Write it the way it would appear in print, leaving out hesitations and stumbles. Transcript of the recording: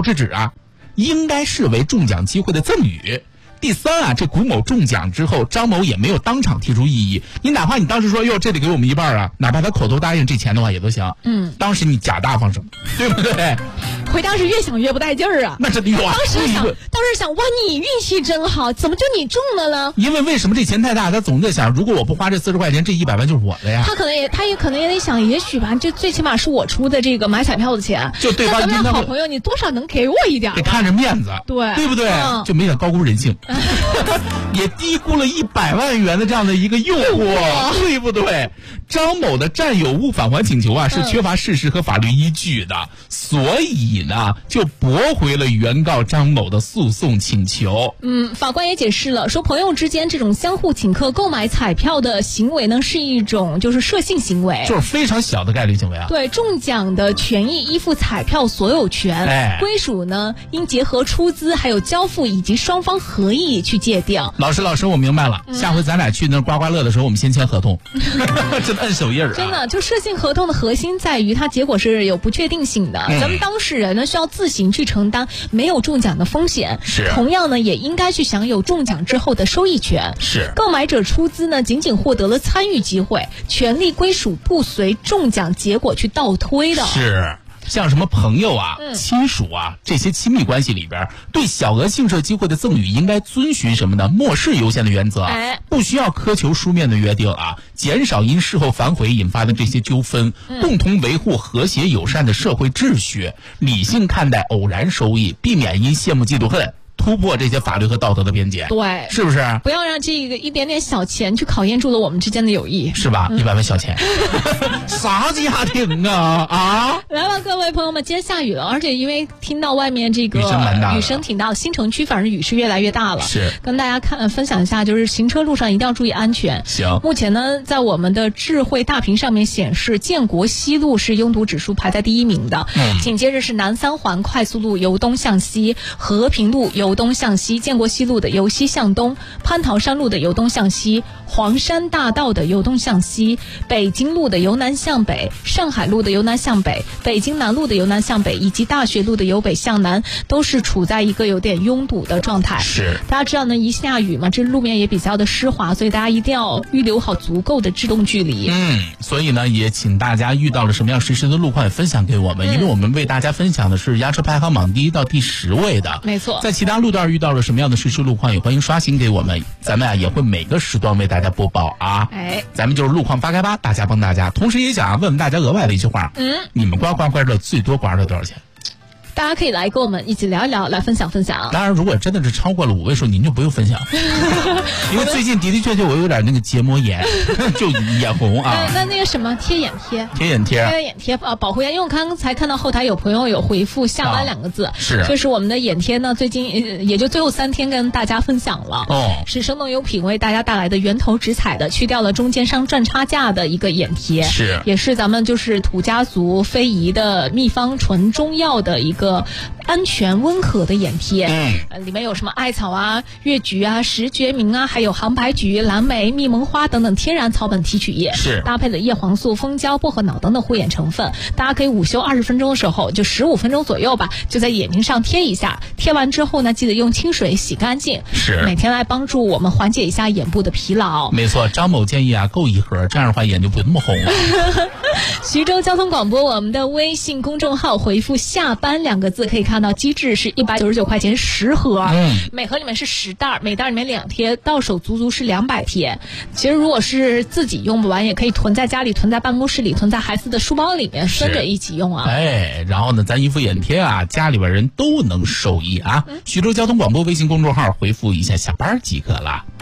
之纸啊，应该视为中奖机会的赠与。第三啊，这古某中奖之后，张某也没有当场提出异议。你哪怕你当时说哟，这得给我们一半啊，哪怕他口头答应这钱的话也都行。当时你假大方什么，对不对？ 回当时越想越不带劲儿啊。 那真的有啊。 当时想，哇，你运气真好，怎么就你中了呢？ 因为什么这钱太大，他总在想，如果我不花这40块钱，这100万就是我的呀。 他也可能也得想，也许吧，这最起码是我出的这个买彩票的钱。 就对方咱们好朋友，你多少能给我一点？ 得看着面子，对不对？就没点高估人性。也低估了100万元的这样的一个诱惑，对不对？张某的占有物返还请求啊，是缺乏事实和法律依据的，所以呢，就驳回了原告张某的诉讼请求。 法官也解释了，说朋友之间这种相互请客购买彩票的行为呢，是一种就是涉性行为， 就是非常小的概率行为啊。 对，中奖的权益依附彩票所有权，归属呢应结合出资还有交付以及双方合意去界定。 老师，我明白了。下回咱俩去那刮刮乐的时候，我们先签合同，真的摁手印啊！ 真的，就涉性合同的核心在于它结果是有不确定性的，咱们当事人呢需要自行去承担没有中奖的风险， 是同样呢也应该去享有中奖之后的收益权。 是购买者出资呢，仅仅获得了参与机会，权利归属不随中奖结果去倒推的。 是。像什么朋友啊、亲属啊这些亲密关系里边，对小额性质机会的赠与应该遵循什么呢？末世优先的原则，不需要苛求书面的约定啊，减少因事后反悔引发的这些纠纷，共同维护和谐友善的社会秩序，理性看待偶然收益，避免因羡慕嫉妒恨突破这些法律和道德的边界， 对， 是不是？ 不要让这个一点点小钱去考验住了我们之间的友谊， 是吧？100万小钱，啥家庭啊？ 来吧，各位朋友们，今天下雨了，而且因为听到外面这个雨声挺大的，新城区反正雨是越来越大了。 是， 跟大家分享一下，就是行车路上一定要注意安全。 行， 目前呢，在我们的智慧大屏上面显示，建国西路是拥堵指数排在第1名的，紧接着是南三环快速路由东向西，和平路由东向西，建国西路的由西向东，蟠桃山路的由东向西，黄山大道的由东向西，北京路的由南向北，上海路的由南向北，北京南路的由南向北，以及大学路的由北向南，都是处在一个有点拥堵的状态。 是， 大家知道呢，一下雨嘛，这路面也比较的湿滑，所以大家一定要预留好足够的制动距离。 所以呢，也请大家遇到了什么样实时的路况也分享给我们，因为我们为大家分享的是压车排行榜第1到第10位的。 没错， 在其他路段遇到了什么样的实时路况，也欢迎刷新给我们，咱们也会每个时段为大家播报啊。咱们就是路况发开吧，大家帮大家。同时也想问问大家额外的一句话，你们刮刮乐最多刮了多少钱？ 大家可以来跟我们一起聊一聊，来分享分享。 当然，如果真的是超过了5位数，您就不用分享，因为最近的确我有点那个结膜炎，就眼红啊。 那个什么贴眼贴啊，保护眼。因为我刚才看到后台有朋友有回复"下班"2个字， 是， 就是我们的眼贴呢，最近也就最后3天跟大家分享了。是生动有品为大家带来的源头直采的，去掉了中间商赚差价的一个眼贴， 是， 也是咱们就是土家族非遗的秘方纯中药的一个安全温和的眼贴，里面有什么艾草啊、月菊啊、石决明啊，还有杭白菊、蓝莓、蜜蒙花等等天然草本提取液， 是搭配了叶黄素、蜂胶、薄荷脑等等护眼成分。大家可以午休20分钟的时候，就15分钟左右吧，就在眼睛上贴一下。贴完之后呢，记得用清水洗干净， 是每天来帮助我们缓解一下眼部的疲劳。 没错，张某建议啊，购1盒，这样的话眼就不那么红了。 徐州交通广播我们的微信公众号回复"下班"2个字，可以看到机制是199块钱10盒，每盒里面是10袋，每袋里面2贴，到手足足是200贴。其实如果是自己用不完，也可以囤在家里、囤在办公室里、囤在孩子的书包里面，分着一起用啊。 然后呢，咱一副眼贴啊，家里边人都能受益啊。徐州交通广播微信公众号回复一下"下班"即可了。